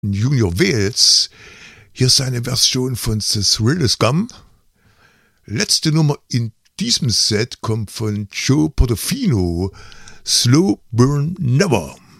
Junior Wales. Hier ist eine Version von The Thrill is Gone. Letzte Nummer in diesem Set kommt von Joe Portofino, Slow Burn Never.